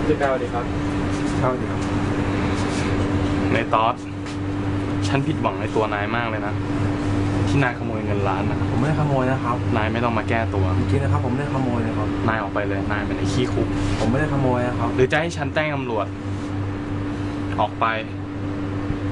พี่ก้าวดีครับก้าวดีครับในตอสฉันผิดหวังในตัวนายมากเลยนะที่นายขโมยเงินล้านนะผมไม่ได้ขโมยนะครับนายไม่ต้องมาแก้ตัวจริงๆนะครับผมไม่ได้ขโมยนะครับนายออกไปเลยนายเป็นไอ้ขี้คุกผมไม่ได้ขโมยนะครับหรือจะให้ฉันแจ้งตำรวจออกไป